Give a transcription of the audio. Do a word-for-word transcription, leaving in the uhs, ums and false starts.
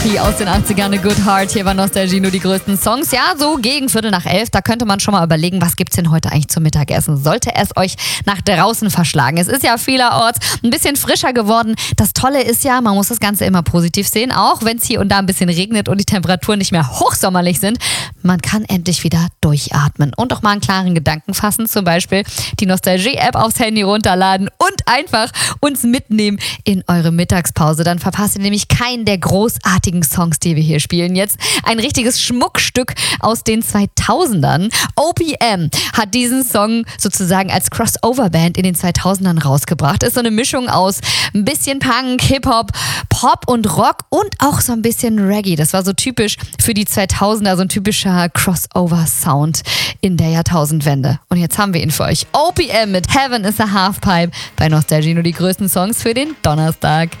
Die aus den achtzigern, A Good Heart, hier war Nostalgie, nur die größten Songs. Ja, so gegen Viertel nach elf, da könnte man schon mal überlegen, was gibt's denn heute eigentlich zum Mittagessen? Sollte es euch nach draußen verschlagen? Es ist ja vielerorts ein bisschen frischer geworden. Das Tolle ist ja, man muss das Ganze immer positiv sehen, auch wenn es hier und da ein bisschen regnet und die Temperaturen nicht mehr hochsommerlich sind. Man kann endlich wieder durchatmen und auch mal einen klaren Gedanken fassen, zum Beispiel die Nostalgie-App aufs Handy runterladen und einfach uns mitnehmen in eure Mittagspause. Dann verpasst ihr nämlich keinen der großartigen Songs, die wir hier spielen. Jetzt ein richtiges Schmuckstück aus den zweitausendern. O P M hat diesen Song sozusagen als Crossover-Band in den zweitausendern rausgebracht. Ist so eine Mischung aus ein bisschen Punk, Hip-Hop, Pop und Rock und auch so ein bisschen Reggae. Das war so typisch für die zweitausender, so ein typischer Crossover-Sound in der Jahrtausendwende. Und jetzt haben wir ihn für euch. O P M mit Heaven is a Halfpipe bei Nostalgie, nur die größten Songs für den Donnerstag.